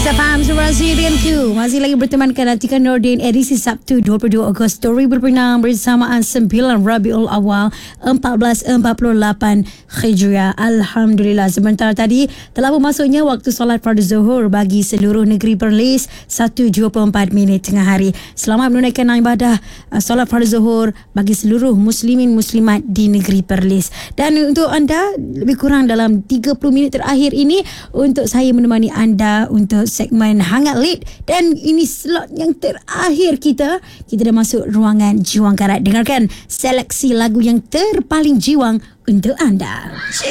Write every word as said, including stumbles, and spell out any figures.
Kita faham Surasi denganku. Masih lagi bertemankan Atika Nordin, edisi Sabtu dua puluh dua Ogos dua ribu dua puluh enam bersamaan sembilan Rabiul Awal empat belas empat puluh lapan Hijriah. Alhamdulillah, sebentar tadi telah memasuknya waktu solat fardu zuhur bagi seluruh negeri Perlis, satu dua puluh empat minit tengah hari. Selamat menunaikan ibadah uh, solat fardu zuhur bagi seluruh muslimin muslimat di negeri Perlis. Dan untuk anda, lebih kurang dalam tiga puluh minit terakhir ini untuk saya menemani anda untuk segmen Hangat Lead, dan ini slot yang terakhir kita. Kita dah masuk ruangan Jiwang Karat. Dengarkan seleksi lagu yang terpaling jiwang untuk anda.